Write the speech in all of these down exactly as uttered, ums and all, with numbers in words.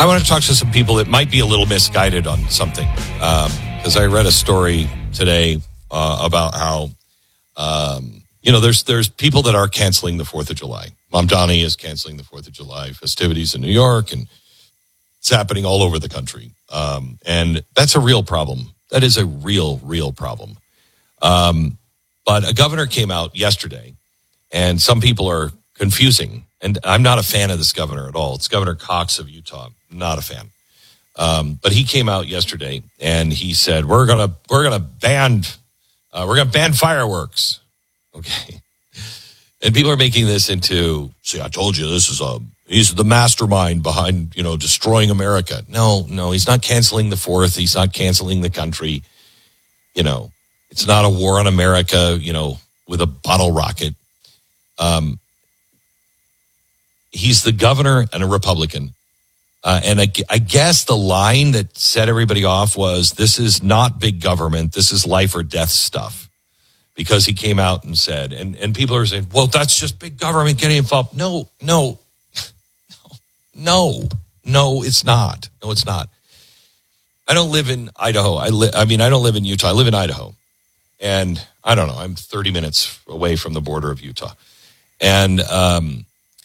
I want to talk to some people that might be a little misguided on something. Because um, I read a story today uh, about how, um, you know, there's there's people that are canceling the fourth of July. Mamdani is canceling the fourth of July festivities in New York, and it's happening all over the country. Um, and that's a real problem. That is a real, real problem. Um, but a governor came out yesterday, and some people are confusing. And I'm not a fan of this governor at all. It's Governor Cox of Utah. Not a fan. Um, but he came out yesterday and he said, we're going to, we're going to ban, uh, we're going to ban fireworks. Okay. And people are making this into, see, I told you this is a, he's the mastermind behind, you know, destroying America. No, no, he's not canceling the fourth. He's not canceling the country. You know, it's not a war on America, you know, with a bottle rocket. Um, he's the governor and a Republican. Uh, and I, I guess the line that set everybody off was, this is not big government. This is life or death stuff. Because he came out and said, and, and people are saying, well, that's just big government getting involved. No, no, no, no, it's not. No, it's not. I don't live in Idaho. I li- I mean, I don't live in Utah. I live in Idaho. And I don't know, I'm thirty minutes away from the border of Utah. And, um,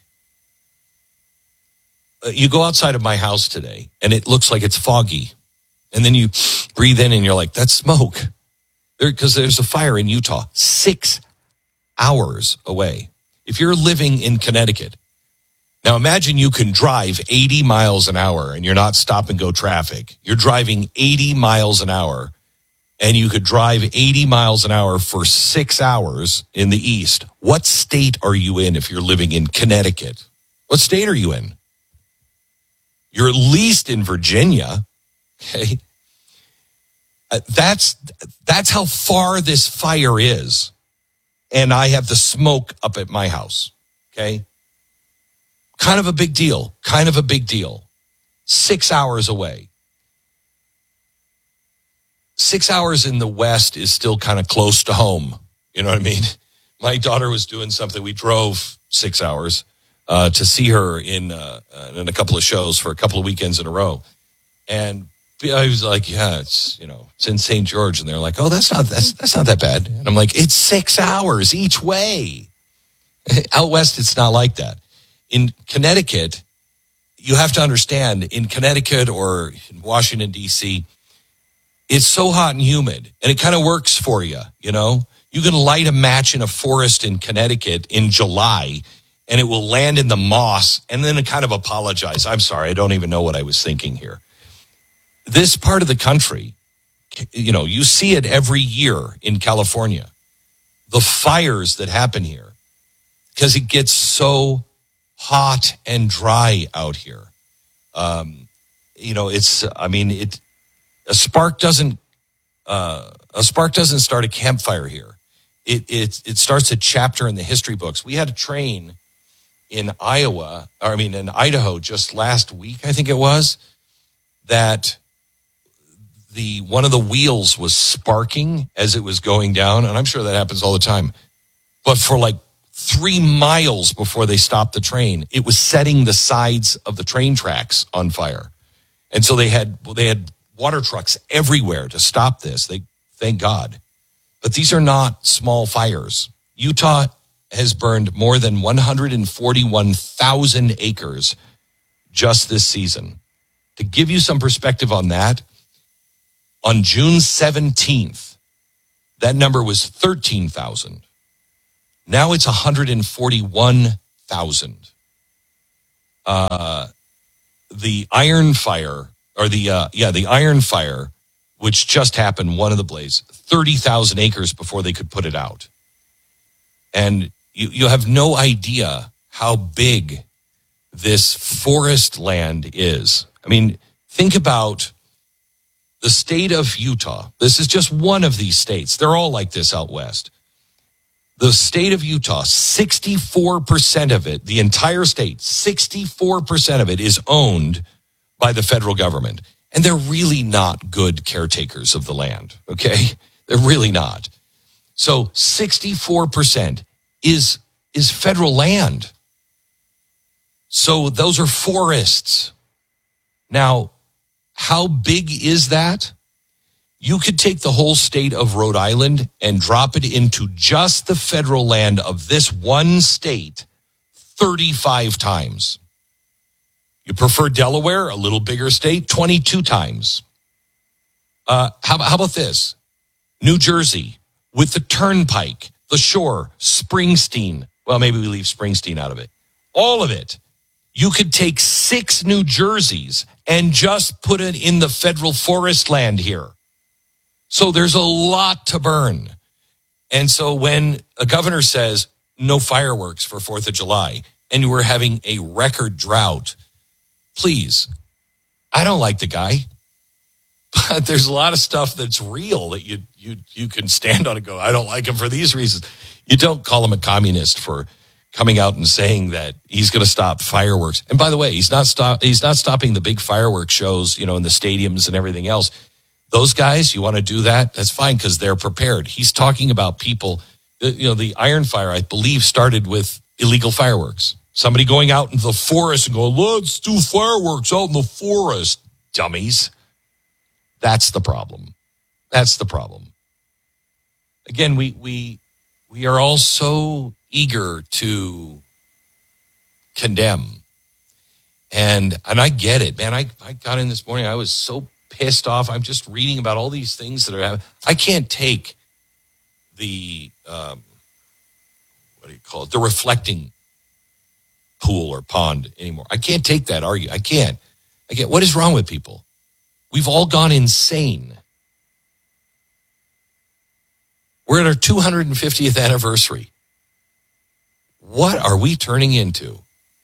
you go outside of my house today and it looks like it's foggy. And then you breathe in and you're like, that's smoke. Because there, there's a fire in Utah, six hours away. If you're living in Connecticut, now imagine you can drive eighty miles an hour and you're not stop and go traffic. You're driving eighty miles an hour and you could drive eighty miles an hour for six hours in the east. What state are you in if you're living in Connecticut? What state are you in? You're at least in Virginia, okay? Uh, that's that's how far this fire is. And I have the smoke up at my house, okay? Kind of a big deal, kind of a big deal. Six hours away. Six hours in the West is still kind of close to home. You know what I mean? My daughter was doing something. We drove six hours. Uh, to see her in uh, in a couple of shows for a couple of weekends in a row. And I was like, yeah, it's, you know, it's in Saint George. And they're like, oh, that's not, that's, that's not that bad. And I'm like, it's six hours each way. Out West, it's not like that. In Connecticut, you have to understand, in Connecticut or in Washington, D C, it's so hot and humid. And it kind of works for you, you know? You can light a match in a forest in Connecticut in July, and it will land in the moss, and then it kind of apologize. I'm sorry, I don't even know what I was thinking here. This part of the country, you know, you see it every year in California. The fires that happen here, because it gets so hot and dry out here. Um, you know, it's, I mean, it, a spark doesn't, uh, a spark doesn't start a campfire here. It, it, it starts a chapter in the history books. We had a train in Iowa, or I mean, in Idaho just last week, I think it was, that the one of the wheels was sparking as it was going down. And I'm sure that happens all the time. But for like three miles before they stopped the train, it was setting the sides of the train tracks on fire. And so they had, they had water trucks everywhere to stop this. They, thank God. But these are not small fires. Utah has burned more than one hundred forty-one thousand acres just this season. To give you some perspective on that, on June seventeenth, that number was thirteen thousand. Now it's one hundred forty-one thousand. Uh, the Iron Fire, or the, uh, yeah, the Iron Fire, which just happened, one of the blaze, thirty thousand acres before they could put it out. And you, you have no idea how big this forest land is. I mean, think about the state of Utah. This is just one of these states. They're all like this out west. The state of Utah, sixty-four percent of it, the entire state, sixty-four percent of it is owned by the federal government. And they're really not good caretakers of the land, okay? They're really not. So sixty-four percent is is federal land. So those are forests. Now, how big is that? You could take the whole state of Rhode Island and drop it into just the federal land of this one state thirty-five times. You prefer Delaware, a little bigger state, twenty-two times. Uh, how, how about this? New Jersey with the Turnpike, the Shore, Springsteen. Well, maybe we leave Springsteen out of it. All of it. You could take six New Jerseys and just put it in the federal forest land here. So there's a lot to burn. And so when a governor says no fireworks for fourth of July and we're having a record drought, please, I don't like the guy, but there's a lot of stuff that's real that you you you can stand on and go, I don't like him for these reasons. You don't call him a communist for coming out and saying that he's going to stop fireworks. And by the way, he's not stop he's not stopping the big fireworks shows, you know, in the stadiums and everything else. Those guys, you want to do that? That's fine because they're prepared. He's talking about people, you know, the Iron Fire, I believe, started with illegal fireworks. Somebody going out in the forest and going, let's do fireworks out in the forest, dummies. That's the problem. That's the problem. Again, we we we are all so eager to condemn. And and I get it, man. I, I got in this morning. I was so pissed off. I'm just reading about all these things that are happening. I can't take the, um, what do you call it? The reflecting pool or pond anymore. I can't take that argument. I can't. I can't. What is wrong with people? We've all gone insane. We're at our two hundred fiftieth anniversary. What are we turning into?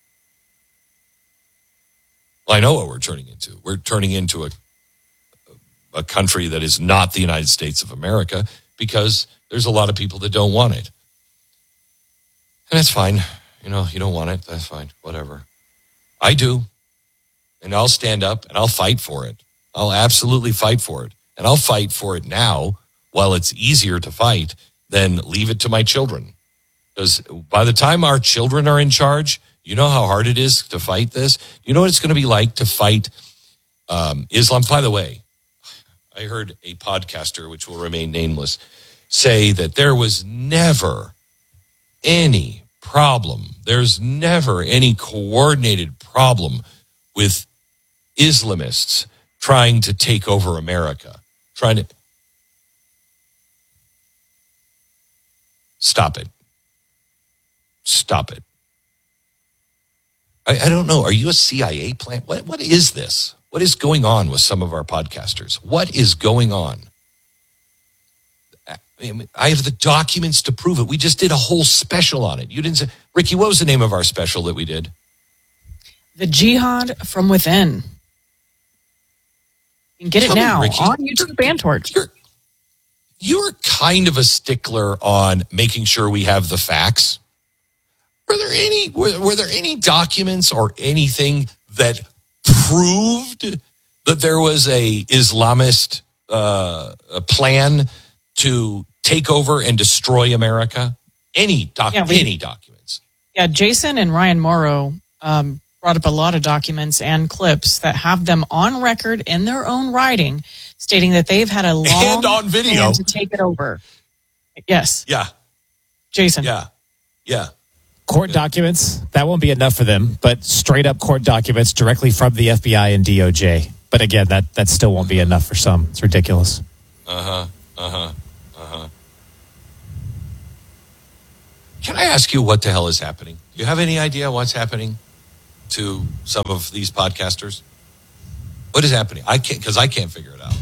Well, I know what we're turning into. We're turning into a a country that is not the United States of America because there's a lot of people that don't want it. And that's fine. You know, you don't want it. That's fine. Whatever. I do. And I'll stand up and I'll fight for it. I'll absolutely fight for it. And I'll fight for it now while it's easier to fight than leave it to my children. Because by the time our children are in charge, you know how hard it is to fight this? You know what it's going to be like to fight um, Islam? By the way, I heard a podcaster, which will remain nameless, say that there was never any problem. There's never any coordinated problem with Islamists trying to take over America. Trying to stop it. Stop it. I, I don't know. Are you a C I A plant? What, what is this? What is going on with some of our podcasters? What is going on? I mean, I have the documents to prove it. We just did a whole special on it. You didn't say, Ricky, what was the name of our special that we did? The Jihad from Within. You can get Tell it now me, Ricky, on YouTube and Torch. You're, you're kind of a stickler on making sure we have the facts. Were there any, were, were there any documents or anything that proved that there was a Islamist uh, a plan to take over and destroy America? Any doc- yeah, we, any documents? Yeah, Jason and Ryan Morrow um, brought up a lot of documents and clips that have them on record in their own writing, stating that they've had a long and on video plan to take it over. Yes. Yeah. Jason. Yeah. Yeah. Court yeah. documents, that won't be enough for them, but straight up court documents directly from the F B I and D O J. But again, that, that still won't be enough for some. It's ridiculous. Uh-huh. Uh-huh. Uh-huh. Can I ask you what the hell is happening? Do you have any idea what's happening to some of these podcasters? What is happening? I can't, because I can't figure it out.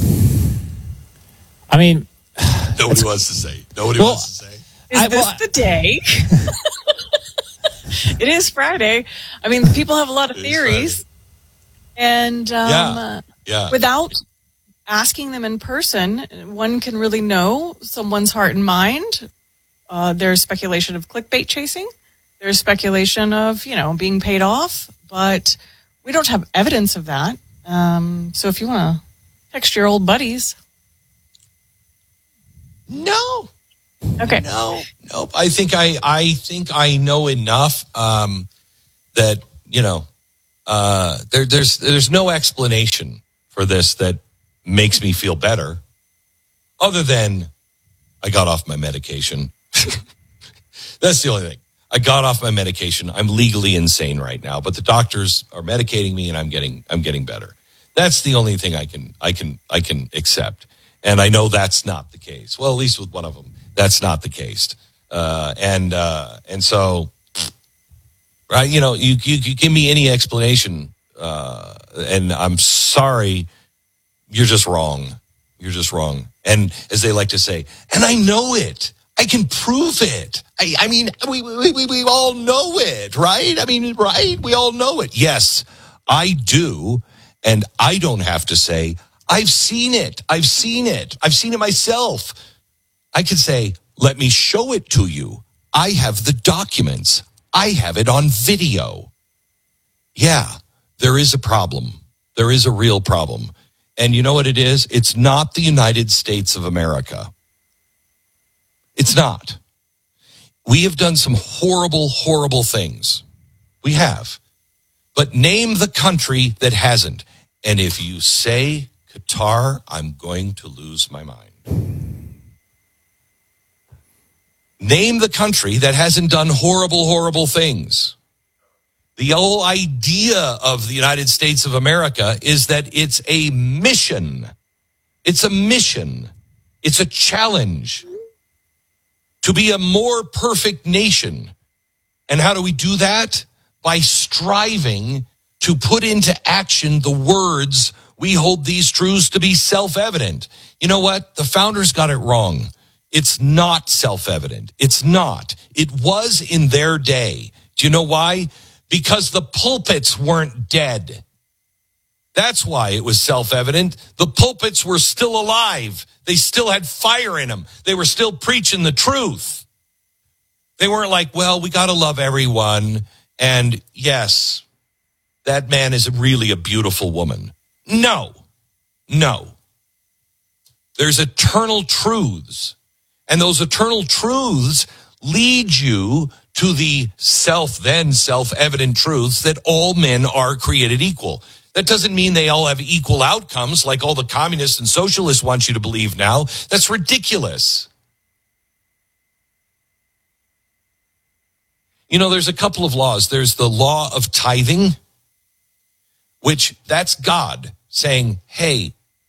I mean, nobody wants to say. Nobody well, wants to say. Is I, this well, the day? It is Friday. I mean, people have a lot of theories. And um, yeah. Yeah. without asking them in person, one can really know someone's heart and mind. Uh, there's speculation of clickbait chasing. There's speculation of, you know, being paid off. But we don't have evidence of that. Um, so if you want to text your old buddies. No. Okay. No, nope. I think I, I think I know enough um, that, you know, uh, there, there's there's no explanation for this that makes me feel better, other than I got off my medication. That's the only thing. I got off my medication. I'm legally insane right now, but the doctors are medicating me, and I'm getting I'm getting better. That's the only thing I can I can I can accept. And I know that's not the case. Well, at least with one of them, that's not the case. Uh, and uh, and so, right? You know, you, you you give me any explanation, uh, and I'm sorry, you're just wrong. You're just wrong. And as they like to say, and I know it. I can prove it. I, I mean, we, we we we all know it, right? I mean, right? We all know it. Yes, I do. And I don't have to say, I've seen it. I've seen it. I've seen it myself. I can say, let me show it to you. I have the documents. I have it on video. Yeah, there is a problem. There is a real problem. And you know what it is? It's not the United States of America. It's not. We have done some horrible, horrible things. We have. But name the country that hasn't. And if you say Qatar, I'm going to lose my mind. Name the country that hasn't done horrible, horrible things. The whole idea of the United States of America is that it's a mission. It's a mission. It's a challenge to be a more perfect nation. And how do we do that? By striving to put into action the words, we hold these truths to be self-evident. You know what? The founders got it wrong. It's not self-evident. It's not. It was in their day. Do you know why? Because the pulpits weren't dead. That's why it was self-evident. The pulpits were still alive. They still had fire in them. They were still preaching the truth. They weren't like, well, we got to love everyone. And yes, that man is really a beautiful woman. No, no. There's eternal truths. And those eternal truths lead you to the self, then self-evident truths that all men are created equal. That doesn't mean they all have equal outcomes like all the communists and socialists want you to believe now. That's ridiculous. You know, there's a couple of laws. There's the law of tithing, which that's God saying, hey,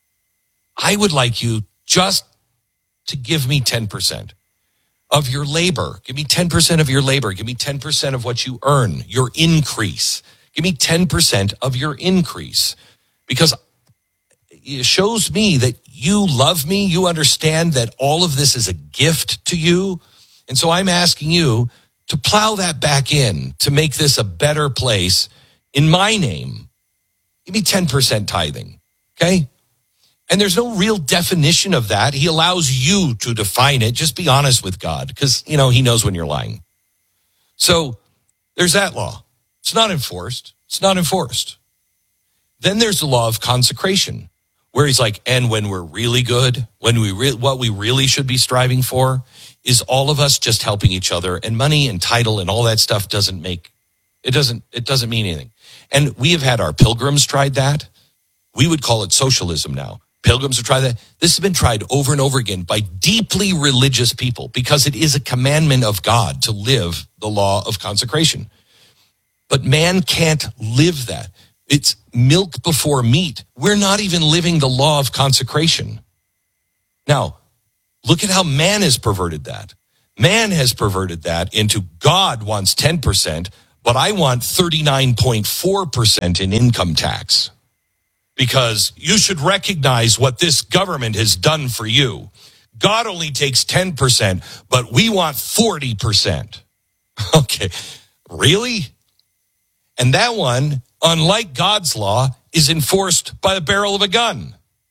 I would like you just to give me ten percent of your labor. Give me ten percent of your labor. Give me ten percent of what you earn, your increase. Give me ten percent of your increase, because it shows me that you love me. You understand that all of this is a gift to you. And so I'm asking you to plow that back in to make this a better place in my name. Give me ten percent tithing, okay? And there's no real definition of that. He allows you to define it. Just be honest with God, because, you know, he knows when you're lying. So there's that law. It's not enforced. It's not enforced. Then there's the law of consecration, where he's like, and when we're really good, when we re- what we really should be striving for is all of us just helping each other, and money and title and all that stuff doesn't make, it doesn't, it doesn't mean anything. And we have had our pilgrims tried that. We would call it socialism now. Pilgrims have tried that. This has been tried over and over again by deeply religious people, because it is a commandment of God to live the law of consecration. But man can't live that. It's milk before meat. We're not even living the law of consecration. Now, look at how man has perverted that. Man has perverted that into God wants ten percent, but I want thirty-nine point four percent in income tax. Because you should recognize what this government has done for you. God only takes ten percent, but we want forty percent. Okay, really? And that one, unlike God's law, is enforced by the barrel of a gun.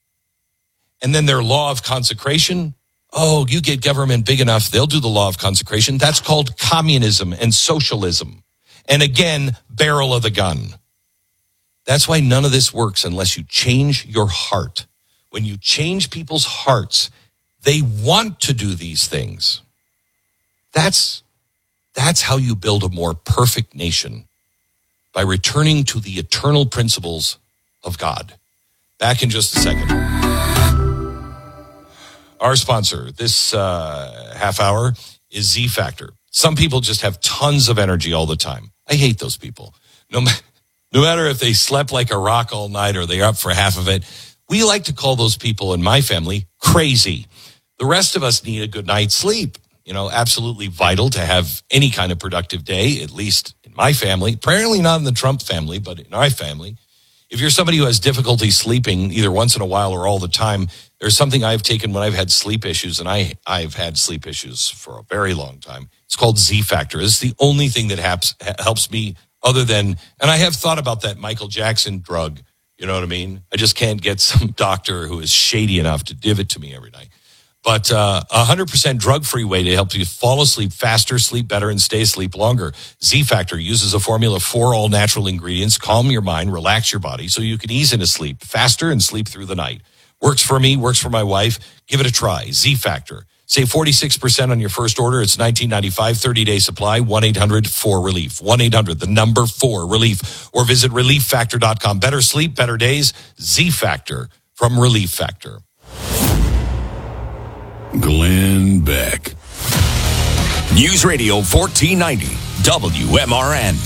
And then their law of consecration, oh, you get government big enough, they'll do the law of consecration. That's called communism and socialism. And again, barrel of the gun. That's why none of this works unless you change your heart. When you change people's hearts, they want to do these things. That's, that's how you build a more perfect nation. by returning to the eternal principles of God. Back in just a second. Our sponsor this uh, half hour is Z Factor. Some people just have tons of energy all the time. I hate those people. No, ma- no matter if they slept like a rock all night or they're up for half of it, we like to call those people in my family crazy. The rest of us need a good night's sleep. You know, absolutely vital to have any kind of productive day, at least in my family. Apparently not in the Trump family, but in our family. If you're somebody who has difficulty sleeping either once in a while or all the time, there's something I've taken when I've had sleep issues, and I, I've had sleep issues for a very long time. It's called Z Factor. It's the only thing that haps, helps me other than, and I have thought about that Michael Jackson drug. You know what I mean? I just can't get some doctor who is shady enough to give it to me every night. But uh, a one hundred percent drug-free way to help you fall asleep faster, sleep better, and stay asleep longer. Z Factor uses a formula of four all-natural ingredients. Calm your mind, relax your body, so you can ease into sleep faster and sleep through the night. Works for me, works for my wife. Give it a try. Z Factor. Save forty-six percent on your first order. It's nineteen ninety-five, thirty-day supply, one eight hundred four relief. one eight hundred, the number four relief. Or visit relief factor dot com. Better sleep, better days. Z Factor from Relief Factor. Glenn Beck. News Radio fourteen ninety, W M R N.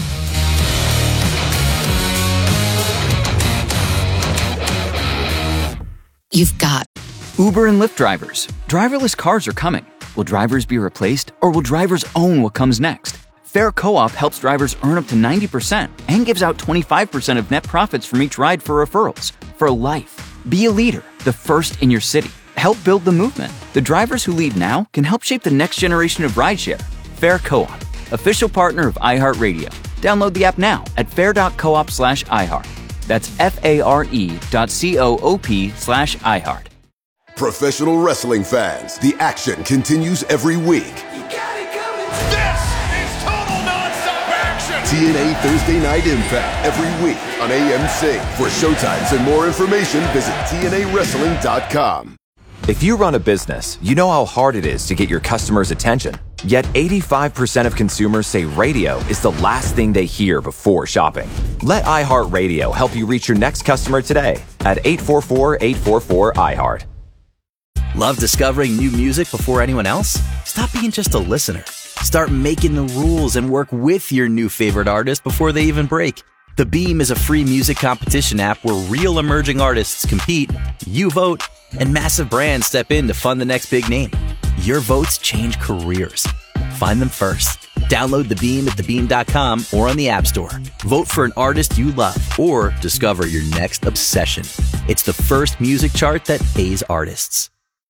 You've got Uber and Lyft drivers. Driverless cars are coming. Will drivers be replaced, or will drivers own what comes next? Fair Co-op helps drivers earn up to ninety percent and gives out twenty-five percent of net profits from each ride for referrals. For life. Be a leader, the first in your city. Help build the movement. The drivers who lead now can help shape the next generation of rideshare. Fair Co-op, official partner of iHeartRadio. Download the app now at fair.coop slash iHeart. That's F-A-R-E dot C-O-O-P slash iHeart. Professional wrestling fans, the action continues every week. You got it coming. This is total nonstop action. T N A Thursday Night Impact every week on A M C. For showtimes and more information, visit T N A wrestling dot com. If you run a business, you know how hard it is to get your customers' attention. Yet eighty-five percent of consumers say radio is the last thing they hear before shopping. Let iHeartRadio help you reach your next customer today at eight four four, eight four four, iHeart. Love discovering new music before anyone else? Stop being just a listener. Start making the rules and work with your new favorite artist before they even break. The Beam is a free music competition app where real emerging artists compete, you vote, and massive brands step in to fund the next big name. Your votes change careers. Find them first. Download The Beam at the beam dot com or on the App Store. Vote for an artist you love or discover your next obsession. It's the first music chart that pays artists.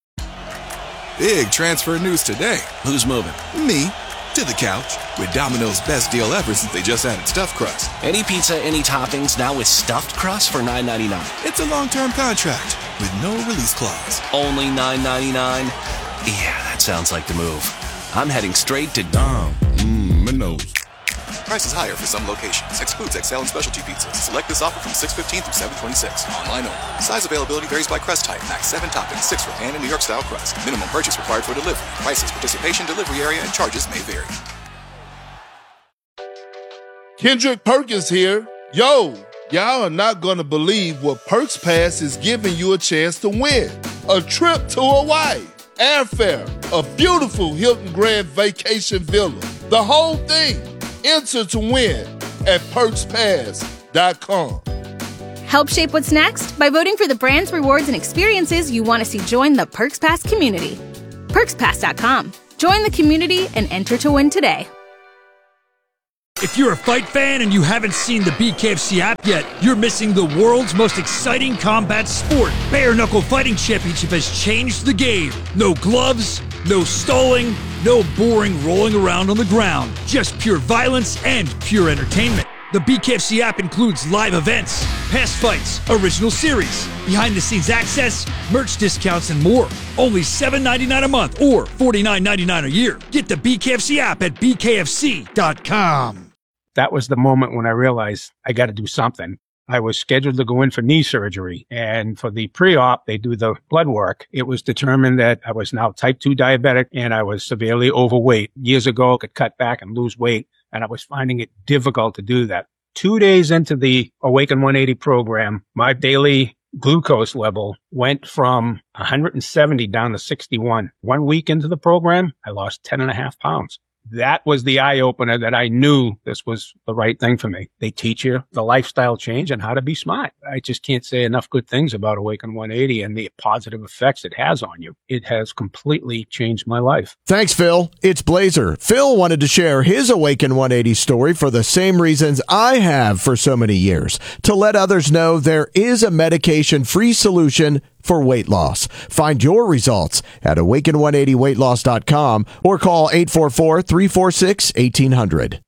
Big transfer news today. Who's moving? Me. To the couch. With Domino's best deal ever since they just added stuffed crust. Any pizza, any toppings, now with stuffed crust for nine ninety-nine. It's a long-term contract with no release clause. Only nine ninety-nine? Yeah, that sounds like the move. I'm heading straight to Dom. Mmm, Minos. Prices higher for some locations. Excludes X L and specialty pizzas. Select this offer from six fifteen through seven twenty-six. Online only. Size availability varies by crust type. Max seven toppings, six for pan and New York style crust. Minimum purchase required for delivery. Prices, participation, delivery area, and charges may vary. Kendrick Perkins here. Yo, y'all are not going to believe what Perks Pass is giving you a chance to win. A trip to Hawaii, airfare, a beautiful Hilton Grand Vacation Villa. The whole thing. Enter to win at perks pass dot com. Help shape what's next by voting for the brands, rewards, and experiences you want to see join the Perks Pass community. perks pass dot com. Join the community and enter to win today. If you're a fight fan and you haven't seen the B K F C app yet, you're missing the world's most exciting combat sport. Bare Knuckle Fighting Championship has changed the game. No gloves, no stalling, no boring rolling around on the ground. Just pure violence and pure entertainment. The B K F C app includes live events, past fights, original series, behind-the-scenes access, merch discounts, and more. Only seven ninety-nine a month or forty-nine ninety-nine a year. Get the B K F C app at b k f c dot com. That was the moment when I realized I got to do something. I was scheduled to go in for knee surgery, and for the pre-op, they do the blood work. It was determined that I was now type two diabetic and I was severely overweight. Years ago, I could cut back and lose weight, and I was finding it difficult to do that. Two days into the Awaken one eighty program, my daily glucose level went from one hundred seventy down to sixty-one. One week into the program, I lost ten and a half pounds. That was the eye opener that I knew this was the right thing for me. They teach you the lifestyle change and how to be smart. I just can't say enough good things about Awaken one eighty and the positive effects it has on you. It has completely changed my life. Thanks, Phil. It's Blazer. Phil wanted to share his Awaken one eighty story for the same reasons I have for so many years, to let others know there is a medication-free solution for weight loss. Find your results at awaken one eighty weight loss dot com or call eight four four, three four six, one eight hundred.